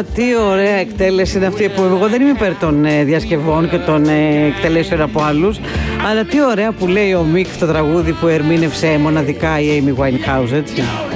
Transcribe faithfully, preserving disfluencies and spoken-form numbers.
τι ωραία εκτέλεση είναι αυτή που εγώ δεν είμαι υπέρ των ε, διασκευών και των ε, εκτελέσεων από άλλους, αλλά τι ωραία που λέει ο Μικ στο τραγούδι που ερμήνευσε μοναδικά η Amy Winehouse, έτσι.